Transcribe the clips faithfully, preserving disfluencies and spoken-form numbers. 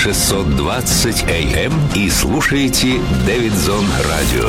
шестьсот двадцать эй эм и слушаете Дэвидсон Радио.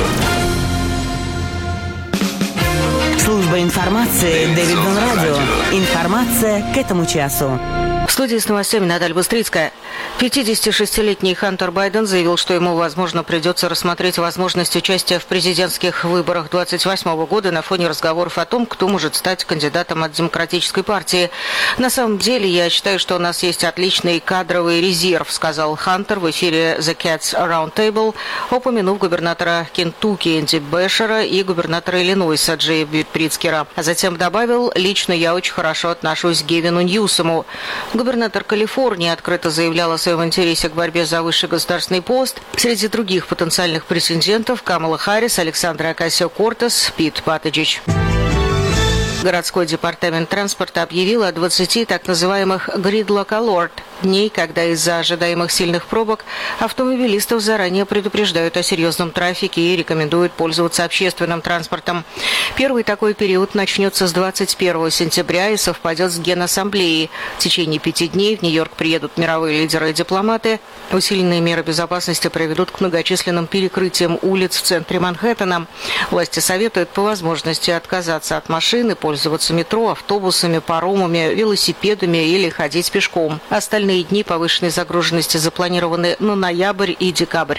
Служба информации Дэвидсон Радио. Информация к этому часу. В студии с новостями Наталья Быстрицкая. пятидесятишестилетний Хантер Байден заявил, что ему, возможно, придется рассмотреть возможность участия в президентских выборах двадцать восьмого года на фоне разговоров о том, кто может стать кандидатом от Демократической партии. «На самом деле, я считаю, что у нас есть отличный кадровый резерв», сказал Хантер в эфире The Cats Roundtable, упомянув губернатора Кентукки Энди Бешера и губернатора Иллинойса Джея Прицкера. А затем добавил: «Лично я очень хорошо отношусь к Гевину Ньюсому». Губернатор Калифорнии открыто заявлял о своем интересе к борьбе за высший государственный пост. Среди других потенциальных претендентов Камала Харрис, Александра Окасио-Кортес, Пит Баттиджич. Городской департамент транспорта объявил о двадцати так называемых «Gridlock Alert» дней, когда из-за ожидаемых сильных пробок автомобилистов заранее предупреждают о серьезном трафике и рекомендуют пользоваться общественным транспортом. Первый такой период начнется с двадцать первого сентября и совпадет с Генассамблеей. В течение пяти дней в Нью-Йорк приедут мировые лидеры и дипломаты. Усиленные меры безопасности приведут к многочисленным перекрытиям улиц в центре Манхэттена. Власти советуют по возможности отказаться от машины, пользоваться метро, автобусами, паромами, велосипедами или ходить пешком. Остальные дни повышенной загруженности запланированы на ноябрь и декабрь.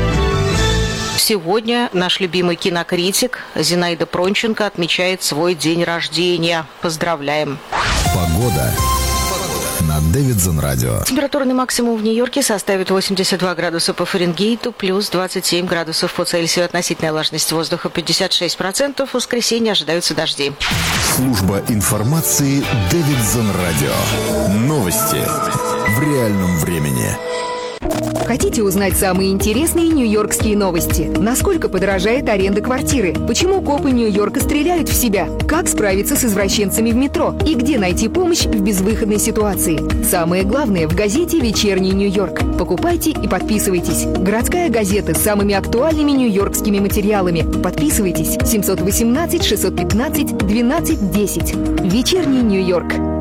Сегодня наш любимый кинокритик Зинаида Пронченко отмечает свой день рождения. Поздравляем! Погода на Дэвидсон Радио. Температурный максимум в Нью-Йорке составит восемьдесят два градуса по Фаренгейту, плюс двадцать семь градусов по Цельсию. Относительная влажность воздуха пятьдесят шесть процентов. В воскресенье ожидаются дожди. Служба информации Дэвидсон Радио. Новости в реальном времени. Хотите узнать самые интересные нью-йоркские новости? Насколько подорожает аренда квартиры? Почему копы Нью-Йорка стреляют в себя? Как справиться с извращенцами в метро? И где найти помощь в безвыходной ситуации? Самое главное в газете «Вечерний Нью-Йорк». Покупайте и подписывайтесь. Городская газета с самыми актуальными нью-йоркскими материалами. Подписывайтесь. семь один восемь шесть один пять один два десять. «Вечерний Нью-Йорк».